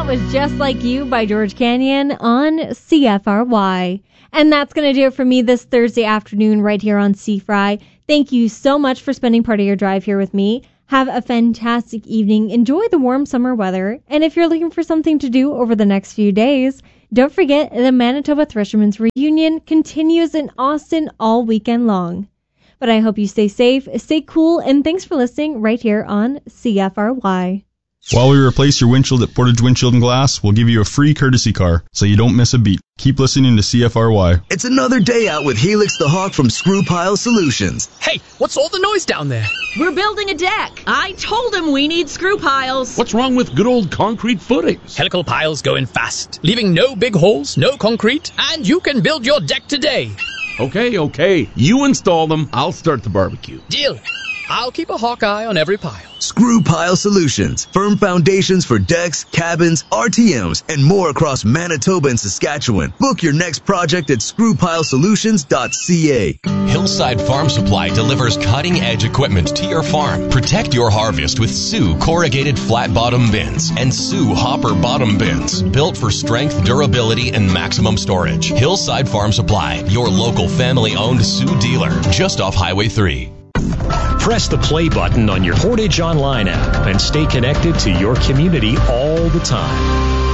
was Just Like You by George Canyon on CFRY. And that's going to do it for me this Thursday afternoon right here on CFRY. Thank you so much for spending part of your drive here with me. Have a fantastic evening. Enjoy the warm summer weather. And if you're looking for something to do over the next few days, don't forget the Manitoba Threshermen's Reunion continues in Austin all weekend long. But I hope you stay safe, stay cool, and thanks for listening right here on CFRY. While we replace your windshield at Portage Windshield and Glass, we'll give you a free courtesy car so you don't miss a beat. Keep listening to CFRY. It's another day out with Helix the Hawk from Screw Pile Solutions. Hey, what's all the noise down there? We're building a deck. I told him we need screw piles. What's wrong with good old concrete footings? Helical piles go in fast, leaving no big holes, no concrete, and you can build your deck today. Okay. You install them. I'll start the barbecue. Deal. I'll keep a hawk eye on every pile. Screw Pile Solutions. Firm foundations for decks, cabins, RTMs, and more across Manitoba and Saskatchewan. Book your next project at screwpilesolutions.ca. Hillside Farm Supply delivers cutting-edge equipment to your farm. Protect your harvest with Sioux corrugated flat bottom bins and Sioux hopper bottom bins, built for strength, durability, and maximum storage. Hillside Farm Supply, your local family-owned Sioux dealer, just off Highway 3. Press the play button on your Portage Online app and stay connected to your community all the time.